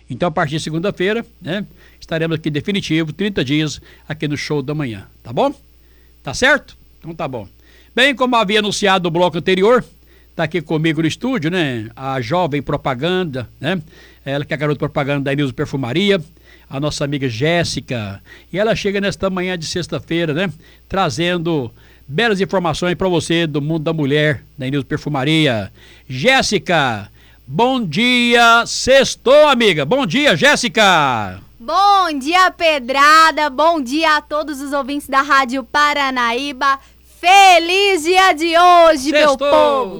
Então, a partir de segunda-feira, né, estaremos aqui definitivo, 30 dias, aqui no Show da Manhã, tá bom? Tá certo? Então tá bom. Bem, como havia anunciado no bloco anterior, tá aqui comigo no estúdio, né, a jovem propaganda, né, ela que é a garota propaganda da Nilza Perfumaria, a nossa amiga Jéssica, e ela chega nesta manhã de sexta-feira, né, trazendo belas informações para você do mundo da mulher, da Nilza Perfumaria. Jéssica, bom dia, sextou, amiga. Bom dia, Jéssica. Bom dia, Pedrada. Bom dia a todos os ouvintes da Rádio Paranaíba. Feliz dia de hoje, Sextou. meu povo.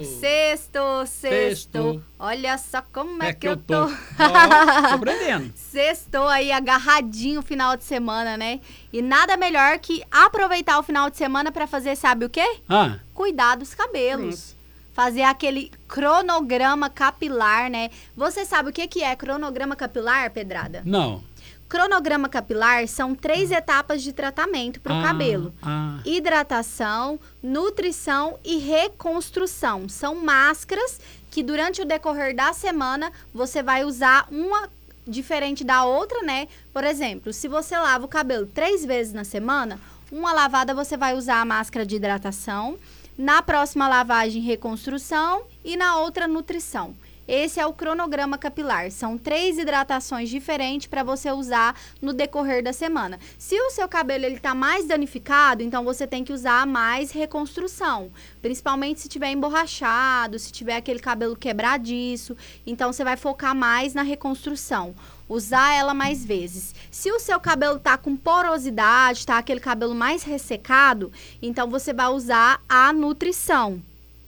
Sextou. Olha só como é que eu tô. Tô aprendendo. Sextou aí, agarradinho o final de semana, né? E nada melhor que aproveitar o final de semana pra fazer, sabe o quê? Cuidar dos cabelos. Fazer aquele cronograma capilar, né? Você sabe o que é cronograma capilar, Pedrada? Não. Cronograma capilar são 3 etapas de tratamento para o cabelo. Hidratação, nutrição e reconstrução. São máscaras que durante o decorrer da semana você vai usar uma diferente da outra, né? Por exemplo, se você lava o cabelo 3 vezes na semana, uma lavada você vai usar a máscara de hidratação, na próxima lavagem reconstrução e na outra nutrição. Esse é o cronograma capilar. São 3 hidratações diferentes para você usar no decorrer da semana. Se o seu cabelo ele tá mais danificado, então você tem que usar mais reconstrução. Principalmente se tiver emborrachado, se tiver aquele cabelo quebradiço. Então você vai focar mais na reconstrução. Usar ela mais vezes. Se o seu cabelo tá com porosidade, tá aquele cabelo mais ressecado, então você vai usar a nutrição.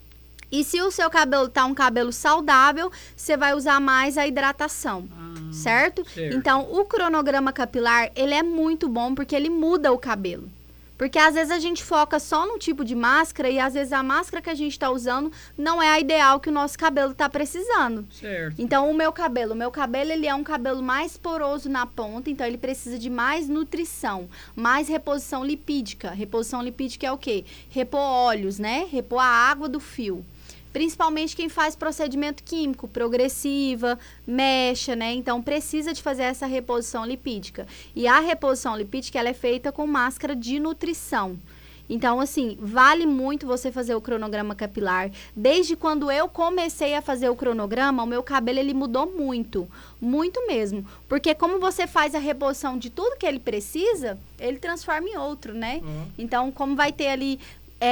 E se o seu cabelo tá um cabelo saudável, você vai usar mais a hidratação, certo? Então, o cronograma capilar, ele é muito bom porque ele muda o cabelo. Porque às vezes a gente foca só num tipo de máscara e às vezes a máscara que a gente tá usando não é a ideal que o nosso cabelo tá precisando. Certo. Então, o meu cabelo ele é um cabelo mais poroso na ponta, então ele precisa de mais nutrição, mais reposição lipídica. Reposição lipídica é o quê? Repor óleos, né? Repor a água do fio. Principalmente quem faz procedimento químico, progressiva, mecha, né? Então, precisa de fazer essa reposição lipídica. E a reposição lipídica, ela é feita com máscara de nutrição. Então, assim, vale muito você fazer o cronograma capilar. Desde quando eu comecei a fazer o cronograma, o meu cabelo, ele mudou muito. Muito mesmo. Porque como você faz a reposição de tudo que ele precisa, ele transforma em outro, né? Então, como vai ter ali...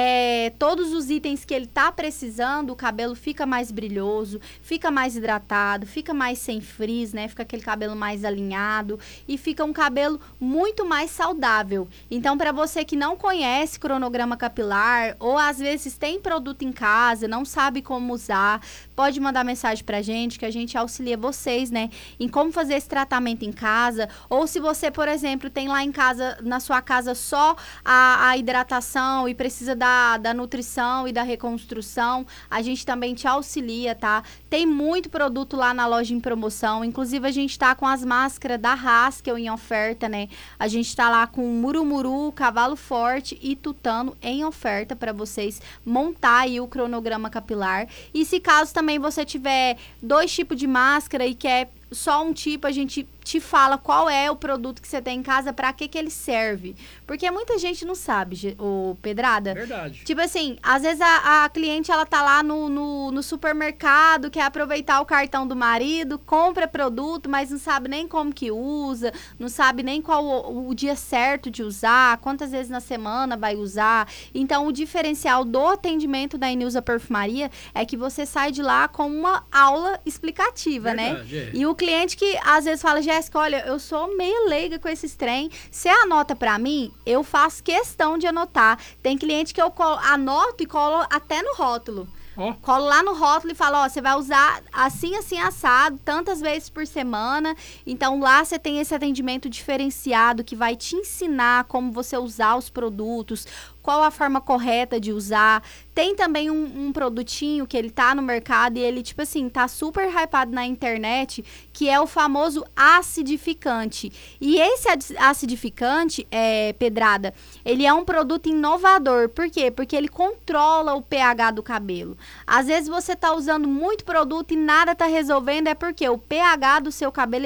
todos os itens que ele tá precisando, o cabelo fica mais brilhoso, fica mais hidratado, fica mais sem frizz, né? Fica aquele cabelo mais alinhado e fica um cabelo muito mais saudável. Então, para você que não conhece cronograma capilar ou às vezes tem produto em casa, não sabe como usar, pode mandar mensagem pra gente que a gente auxilia vocês, né? Em como fazer esse tratamento em casa. Ou se você, por exemplo, tem lá em casa, na sua casa só a hidratação e precisa da nutrição e da reconstrução, a gente também te auxilia, tá? Tem muito produto lá na loja em promoção, inclusive a gente tá com as máscaras da Haskell em oferta, né? A gente tá lá com Murumuru, Cavalo Forte e Tutano em oferta para vocês montar aí o cronograma capilar. E se caso também você tiver 2 tipos de máscara e quer só um tipo, a gente te fala qual é o produto que você tem em casa, pra que ele serve. Porque muita gente não sabe, Pedrada. Verdade. Tipo assim, às vezes a cliente, ela tá lá no supermercado, quer aproveitar o cartão do marido, compra produto, mas não sabe nem como que usa, não sabe nem qual o dia certo de usar, quantas vezes na semana vai usar. Então, o diferencial do atendimento da Nilza Perfumaria é que você sai de lá com uma aula explicativa, verdade, né? E o cliente que às vezes fala, Jéssica, olha, eu sou meio leiga com esses trem, você anota pra mim, eu faço questão de anotar. Tem cliente que eu anoto e colo até no rótulo. Colo lá no rótulo e falo, ó, você vai usar assim, assim, assado, tantas vezes por semana. Então, lá você tem esse atendimento diferenciado que vai te ensinar como você usar os produtos, qual a forma correta de usar. Tem também um produtinho que ele tá no mercado e ele, tipo assim, tá super hypado na internet, que é o famoso acidificante. E esse acidificante, Pedrada, ele é um produto inovador. Por quê? Porque ele controla o pH do cabelo. Às vezes você tá usando muito produto e nada tá resolvendo, é porque o pH do seu cabelo